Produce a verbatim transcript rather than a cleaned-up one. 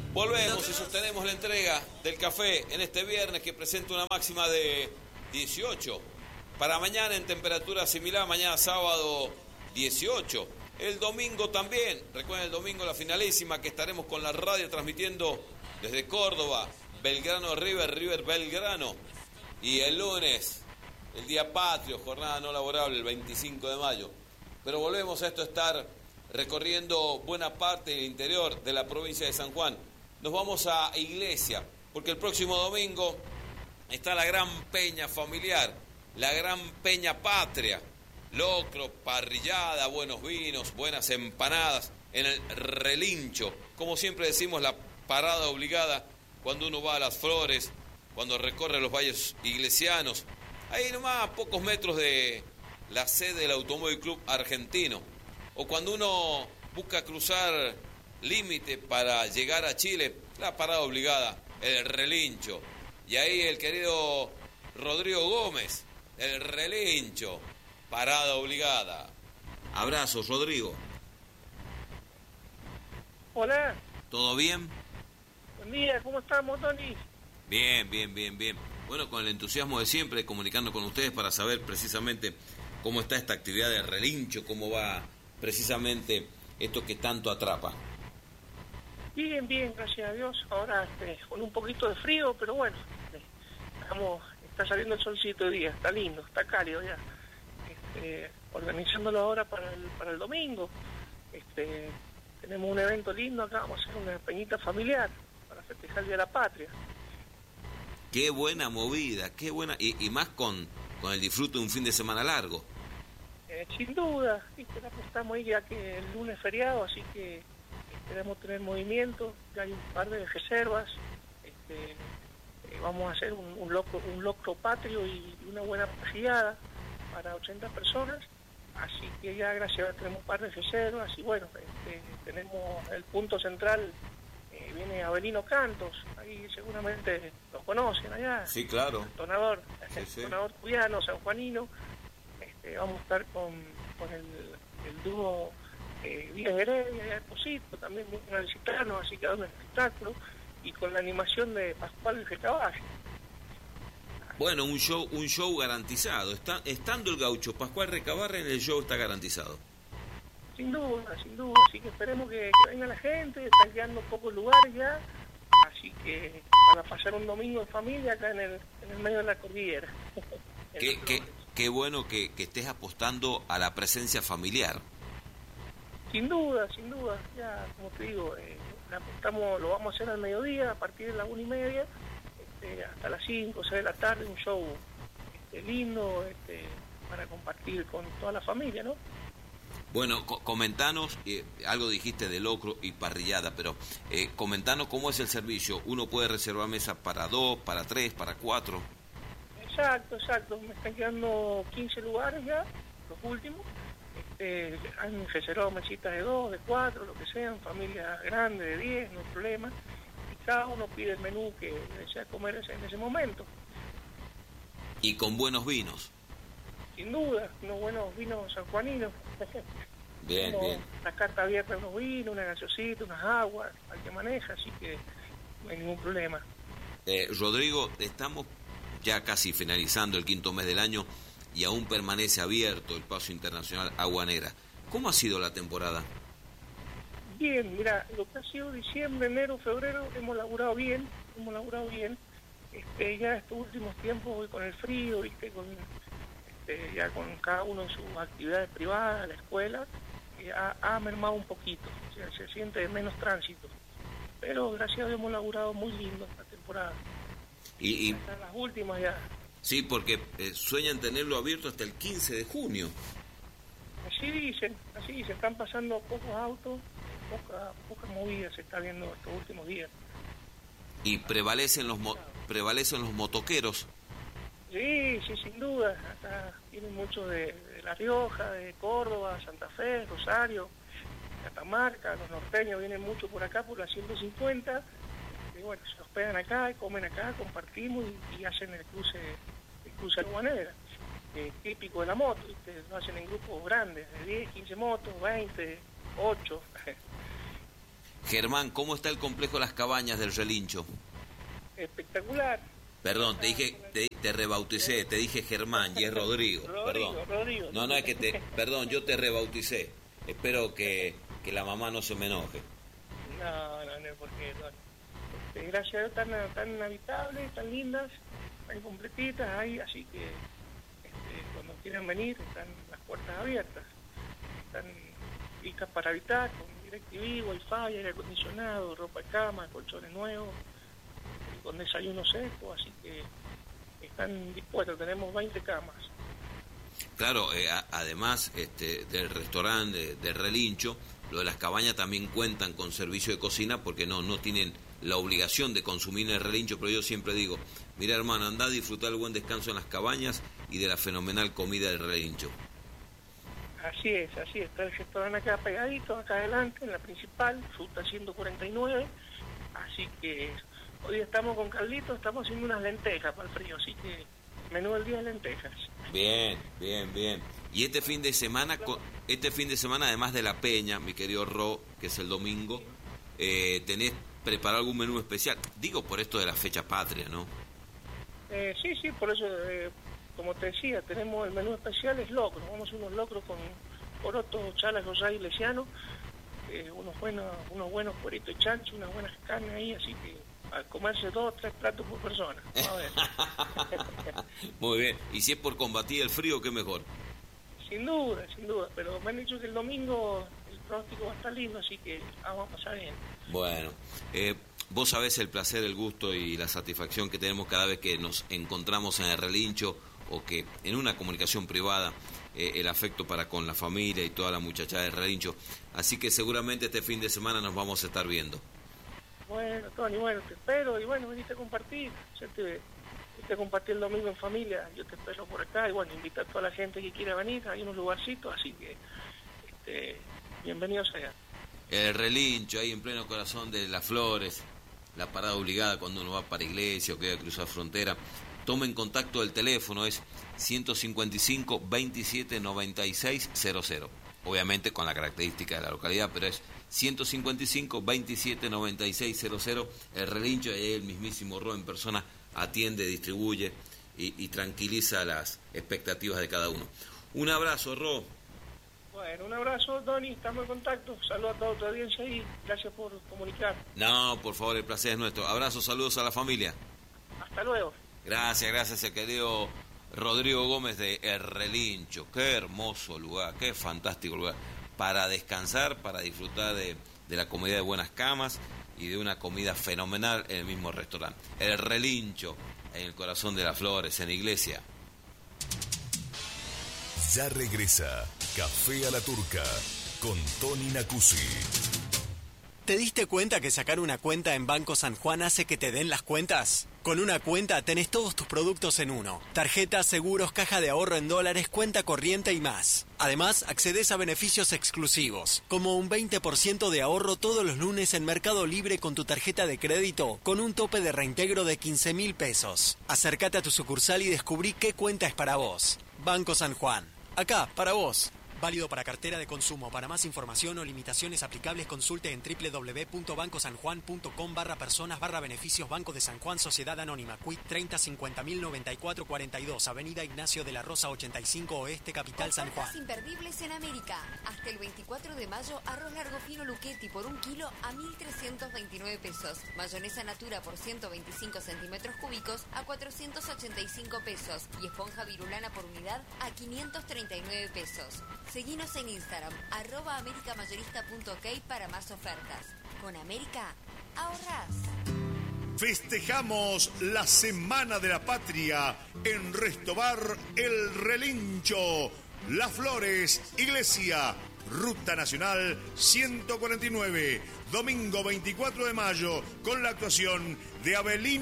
Volvemos y sostenemos la entrega del café en este viernes que presenta una máxima de dieciocho. Para mañana en temperatura similar, mañana sábado dieciocho. El domingo también, recuerden el domingo la finalísima que estaremos con la radio transmitiendo desde Córdoba, Belgrano River, River Belgrano. Y el lunes, el día patrio, jornada no laborable, el veinticinco de mayo. Pero volvemos a esto, estar recorriendo buena parte del interior de la provincia de San Juan. Nos vamos a Iglesia, porque el próximo domingo está la gran peña familiar, la gran peña patria, locro, parrillada, buenos vinos, buenas empanadas en el Relincho. Como siempre decimos, la parada obligada cuando uno va a Las Flores, cuando recorre los valles iglesianos. Ahí nomás a pocos metros de la sede del Automóvil Club Argentino. O cuando uno busca cruzar límite para llegar a Chile, la parada obligada, el Relincho. Y ahí el querido Rodrigo Gómez, el Relincho, parada obligada. Abrazos, Rodrigo. Hola. ¿Todo bien? Buen día, ¿cómo estamos, Tony? Bien, bien, bien, bien. Bueno, con el entusiasmo de siempre, comunicando con ustedes para saber precisamente cómo está esta actividad de Relincho, cómo va precisamente esto que tanto atrapa. Bien, bien, gracias a Dios. Ahora este, con un poquito de frío, pero bueno, este, estamos, está saliendo el solcito de día, está lindo, está cálido ya. Este, organizándolo ahora para el, para el domingo. Este, tenemos un evento lindo acá, vamos a hacer una peñita familiar para festejar el Día de la Patria. Qué buena movida, qué buena, y, y más con, con el disfrute de un fin de semana largo. Eh, sin duda, ¿viste? Estamos ahí ya que el lunes es feriado, así que queremos tener movimiento, ya hay un par de reservas, este, eh, vamos a hacer un, un, locro, un locro patrio y una buena parrillada para ochenta personas, así que ya gracias a Dios tenemos un par de reservas y bueno, este, tenemos el punto central, eh, viene Avelino Cantos, ahí seguramente los conocen allá. Sí, claro. El tonador, sí, el sí. tonador cuyano, sanjuanino, este, vamos a estar con, con el, el dúo Eh, Díaz Heredia, ya Esposito, también vienen a visitarnos, así que da un espectáculo, y con la animación de Pascual Recabaje. Bueno, un show un show garantizado. Está, estando el gaucho Pascual Recabarren, el show está garantizado. Sin duda, sin duda, así que esperemos que, que venga la gente, están quedando pocos lugares ya, así que para pasar un domingo en familia acá en el, en el medio de la cordillera. Qué, qué, qué bueno que, que estés apostando a la presencia familiar. Sin duda, sin duda, ya como te digo, eh, estamos, lo vamos a hacer al mediodía, a partir de las una y media, este, hasta las cinco, seis de la tarde, un show este, lindo este, para compartir con toda la familia, ¿no? Bueno, co- comentanos, eh, algo dijiste de locro y parrillada, pero eh, comentanos cómo es el servicio. ¿Uno puede reservar mesa para dos, para tres, para cuatro? Exacto, exacto, me están quedando quince lugares ya, los últimos. Eh, han reservado mesitas de dos, de cuatro, lo que sean, familias grandes, de diez, no hay problema. Y cada uno pide el menú que desea comer en ese momento. Y con buenos vinos. Sin duda, unos buenos vinos sanjuaninos. Bien, Uno, bien. La carta abierta de unos vinos, una gaseosita, unas aguas, al que maneja, así que no hay ningún problema. Eh, Rodrigo, estamos ya casi finalizando el quinto mes del año y aún permanece abierto el paso internacional Agua Negra. ¿Cómo ha sido la temporada? Bien, mira, lo que ha sido diciembre, enero, febrero, hemos laburado bien, hemos laburado bien. Este, ya estos últimos tiempos voy con el frío, viste, con, este, ya con cada uno en sus actividades privadas, la escuela, eh, ha, ha mermado un poquito, o sea, se siente menos tránsito. Pero gracias a Dios hemos laburado muy lindo esta temporada. Y, y hasta las últimas ya. Sí, porque eh, sueñan tenerlo abierto hasta el quince de junio. Así dicen, así dicen, están pasando pocos autos, poca, poca movida se está viendo estos últimos días. Y prevalecen los mo- prevalecen los motoqueros. Sí, sí, sin duda. Acá vienen muchos de, de La Rioja, de Córdoba, Santa Fe, Rosario, Catamarca, los norteños vienen mucho por acá por la ciento cincuenta. Y bueno, se hospedan acá, comen acá, compartimos y, y hacen el cruce, el cruce Agua Negra. Eh, típico de la moto, ¿viste? Lo hacen en grupos grandes, de diez, quince motos, veinte, ocho. Germán, ¿cómo está el complejo Las Cabañas del Relincho? Espectacular. Perdón, te dije, te, te rebauticé, te dije Germán y es Rodrigo. Rodrigo, Perdón. Rodrigo. No, no, es que te, perdón, yo te rebauticé. Espero que, que la mamá no se me enoje. No, no, no, porque no. Este, gracias a Dios tan, tan habitables, tan lindas, tan completitas ahí, así que este, cuando quieran venir están las puertas abiertas, están listas para habitar, con DirecTV, Wi-Fi, aire acondicionado, ropa de cama, colchones nuevos, con desayuno seco, así que están dispuestos, tenemos veinte camas. Claro, eh, a, además este, del restaurante, de, del Relincho, lo de Las Cabañas también cuentan con servicio de cocina porque no, no tienen la obligación de consumir en el Relincho, pero yo siempre digo, mira hermano, anda a disfrutar el buen descanso en Las Cabañas y de la fenomenal comida del Relincho. Así es, así es, está el restaurante acá pegadito, acá adelante, en la principal, ruta ciento cuarenta y nueve, así que hoy estamos con Carlitos, estamos haciendo unas lentejas para el frío, así que menú del día de lentejas. Bien, bien, bien. Y este fin de semana, este fin de semana además de la peña, mi querido Ro, que es el domingo, eh, tenés preparado algún menú especial, digo por esto de la fecha patria, ¿no? Eh, sí, sí, por eso, eh, como te decía, tenemos el menú especial, es locro, vamos a hacer unos locros con porotos, chalas, rosas iglesianos, eh, unos buenos, unos buenos cueritos de chancho, unas buenas carnes ahí, así que a comerse dos o tres platos por persona. A ver. Muy bien, y si es por combatir el frío, qué mejor. Sin duda, sin duda, pero me han dicho que el domingo el pronóstico va a estar lindo, así que vamos a pasar bien. Bueno, eh, vos sabés el placer, el gusto y la satisfacción que tenemos cada vez que nos encontramos en el Relincho o que en una comunicación privada, eh, el afecto para con la familia y toda la muchachada del Relincho. Así que seguramente este fin de semana nos vamos a estar viendo. Bueno, Tony, bueno, te espero y bueno, veniste a compartir. Yo te, te compartí el domingo en familia, yo te espero por acá y bueno, invita a toda la gente que quiera venir, hay unos lugarcitos, así que este, bienvenidos allá. El Relincho, ahí en pleno corazón de Las Flores, la parada obligada cuando uno va para iglesia o quiere cruzar frontera. Tomen contacto, el teléfono es ciento cincuenta y cinco, veintisiete, noventa y seis, cero cero. Obviamente con la característica de la localidad, pero es ciento cincuenta y cinco, veintisiete, noventa y seis, cero cero. El Relincho, y el mismísimo Ro en persona atiende, distribuye y, y tranquiliza las expectativas de cada uno. Un abrazo, Ro. Bueno, un abrazo, Tony, estamos en contacto. Saludos a toda tu audiencia y gracias por comunicar. No, por favor, el placer es nuestro. Abrazos, saludos a la familia. Hasta luego. Gracias, gracias al querido Rodrigo Gómez de El Relincho. Qué hermoso lugar, qué fantástico lugar. Para descansar, para disfrutar de, de la comida de buenas camas y de una comida fenomenal en el mismo restaurante. El Relincho, en el corazón de Las Flores, en la iglesia. Ya regresa Café a la Turca con Tony Nacuzzi. ¿Te diste cuenta que sacar una cuenta en Banco San Juan hace que te den las cuentas? Con una cuenta tenés todos tus productos en uno. Tarjetas, seguros, caja de ahorro en dólares, cuenta corriente y más. Además, accedes a beneficios exclusivos, como un veinte por ciento de ahorro todos los lunes en Mercado Libre con tu tarjeta de crédito, con un tope de reintegro de quince mil pesos. Acércate a tu sucursal y descubrí qué cuenta es para vos. Banco San Juan. Acá, para vos. Válido para cartera de consumo. Para más información o limitaciones aplicables consulte en doble u doble u doble u punto banco san juan punto com barra personas barra beneficios Banco de San Juan Sociedad Anónima. Quit treinta cincuenta mil noventa y cuatro cuarenta y dos. Avenida Ignacio de la Rosa ochenta y cinco Oeste, Capital San Juan. Ofertas imperdibles en América. Hasta el veinticuatro de mayo, arroz largo fino Luchetti por un kilo a mil trescientos veintinueve pesos. Mayonesa Natura por ciento veinticinco centímetros cúbicos a cuatrocientos ochenta y cinco pesos. Y esponja virulana por unidad a quinientos treinta y nueve pesos. Seguinos en Instagram, arroba americamayorista punto ok para más ofertas. Con América, ahorrás. Festejamos la Semana de la Patria en Restobar El Relincho, Las Flores, Iglesia, Ruta Nacional ciento cuarenta y nueve, domingo veinticuatro de mayo, con la actuación de Abelino